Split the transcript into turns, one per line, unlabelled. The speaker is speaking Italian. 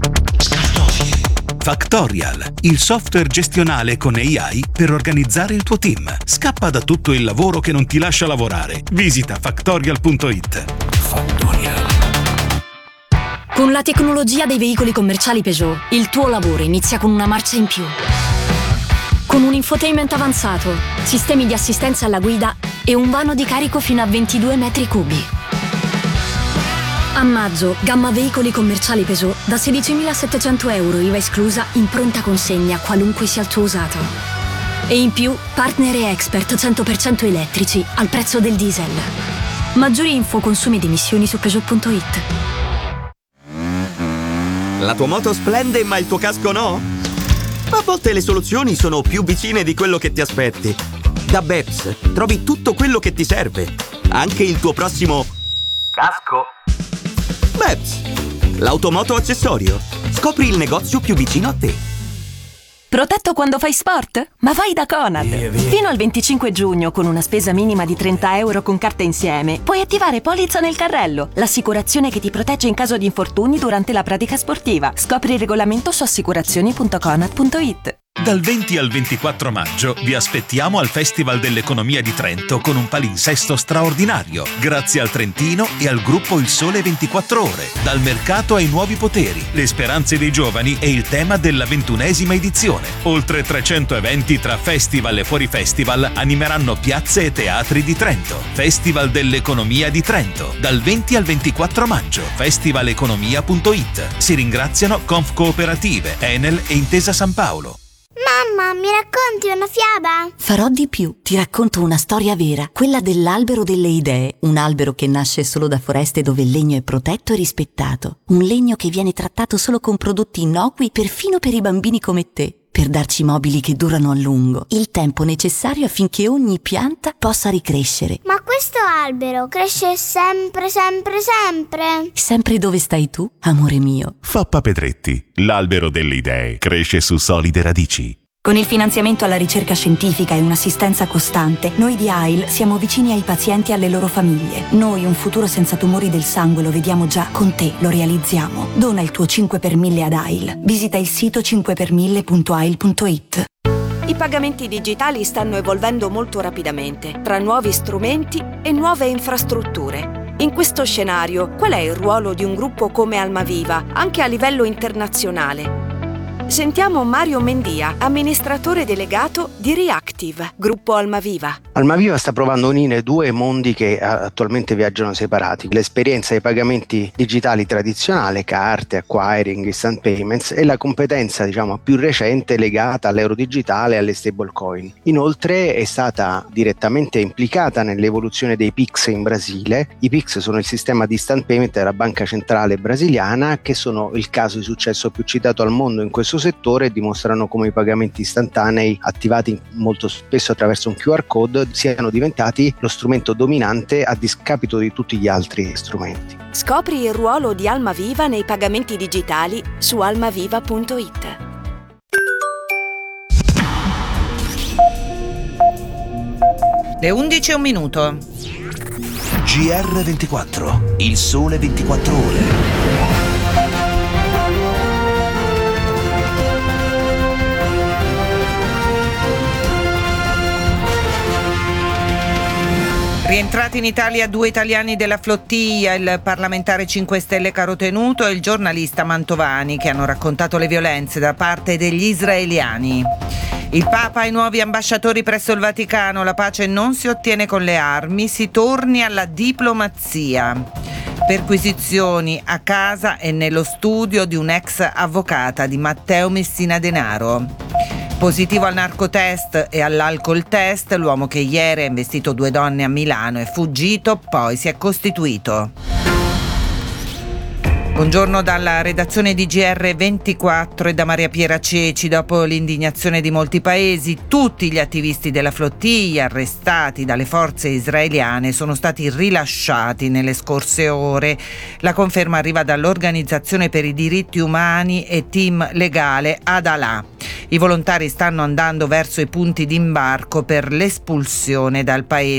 Factorial, il software gestionale con AI per organizzare il tuo team. Scappa da tutto il lavoro che non ti lascia lavorare. Visita factorial.it. Factorial.
Con la tecnologia dei veicoli commerciali Peugeot, il tuo lavoro inizia con una marcia in più. Con un infotainment avanzato, sistemi di assistenza alla guida e un vano di carico fino a 22 metri cubi. A maggio, gamma veicoli commerciali Peugeot da 16.700 euro IVA esclusa in pronta consegna qualunque sia il tuo usato. E in più, partner e expert 100% elettrici al prezzo del diesel. Maggiori info, consumi ed emissioni su Peugeot.it.
La tua moto splende ma il tuo casco no? A volte le soluzioni sono più vicine di quello che ti aspetti. Da Beps trovi tutto quello che ti serve, anche il tuo prossimo casco. Beps, l'automoto accessorio. Scopri il negozio più vicino a te.
Protetto quando fai sport? Ma vai da Conad! Fino al 25 giugno, con una spesa minima di 30 euro con carta insieme, puoi attivare Polizza nel carrello, l'assicurazione che ti protegge in caso di infortuni durante la pratica sportiva. Scopri il regolamento su assicurazioni.conad.it.
Dal 20 al 24 maggio vi aspettiamo al Festival dell'Economia di Trento con un palinsesto straordinario, grazie al Trentino e al gruppo Il Sole 24 Ore. Dal mercato ai nuovi poteri, le speranze dei giovani e il tema della 21ª edizione. Oltre 300 eventi tra festival e fuori festival animeranno piazze e teatri di Trento. Festival dell'Economia di Trento, dal 20 al 24 maggio. Festivaleconomia.it. Si ringraziano Conf Cooperative, Enel e Intesa San Paolo.
Mamma, mi racconti una fiaba?
Farò di più, ti racconto una storia vera, quella dell'albero delle idee, un albero che nasce solo da foreste dove il legno è protetto e rispettato, un legno che viene trattato solo con prodotti innocui perfino per i bambini come te, per darci mobili che durano a lungo, il tempo necessario affinché ogni pianta possa ricrescere.
Ma questo albero cresce sempre, sempre, sempre?
Sempre dove stai tu, amore mio.
Fappa Pedretti, l'albero delle idee, cresce su solide radici.
Con il finanziamento alla ricerca scientifica e un'assistenza costante, noi di AIL siamo vicini ai pazienti e alle loro famiglie. Noi un futuro senza tumori del sangue lo vediamo già, con te lo realizziamo. Dona il tuo 5 per 1000 ad AIL. Visita il sito 5per1000.ail.it.
I pagamenti digitali stanno evolvendo molto rapidamente, tra nuovi strumenti e nuove infrastrutture. In questo scenario, qual è il ruolo di un gruppo come Almaviva, anche a livello internazionale? Sentiamo Mario Mendia, amministratore delegato di Reactive, gruppo Almaviva.
Almaviva sta provando a unire due mondi che attualmente viaggiano separati: l'esperienza dei pagamenti digitali tradizionale, carte, acquiring, instant payments, e la competenza più recente legata all'euro digitale e alle stablecoin. Inoltre è stata direttamente implicata nell'evoluzione dei PIX in Brasile. I PIX sono il sistema di instant payment della banca centrale brasiliana, che sono il caso di successo più citato al mondo in questo settore e dimostrano come i pagamenti istantanei, attivati molto spesso attraverso un QR code, siano diventati lo strumento dominante a discapito di tutti gli altri strumenti.
Scopri il ruolo di Almaviva nei pagamenti digitali su almaviva.it.
Le 11:01.
GR24, il sole 24 ore.
Rientrati in Italia 2 italiani della flottiglia, il parlamentare 5 Stelle Carotenuto e il giornalista Mantovani, che hanno raccontato le violenze da parte degli israeliani. Il Papa e i nuovi ambasciatori presso il Vaticano: la pace non si ottiene con le armi, si torni alla diplomazia. Perquisizioni a casa e nello studio di un'ex avvocata di Matteo Messina Denaro. Positivo al narcotest e all'alcol test, l'uomo che ieri ha investito 2 donne a Milano è fuggito, poi si è costituito. Buongiorno dalla redazione di GR24 e da Maria Piera Ceci. Dopo l'indignazione di molti paesi, tutti gli attivisti della flottiglia arrestati dalle forze israeliane sono stati rilasciati nelle scorse ore. La conferma arriva dall'Organizzazione per i diritti umani e team legale Adalah. I volontari stanno andando verso i punti d'imbarco per l'espulsione dal paese.